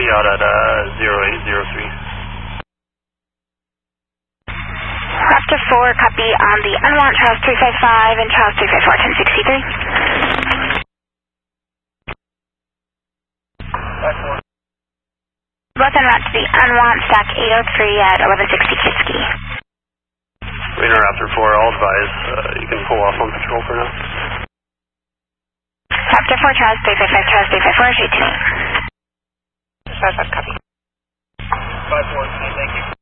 out at 0803. Raptor 4, copy on the unwant Charles 355 and Charles 354, 1063. Both en route to the unwant stack 803 at 1160 Kiski. Rainer Raptor 4, all advise, you can pull off on patrol for now. Raptor 4, Charles 355, Charles 354, 828. Copy. 5-4, thank you.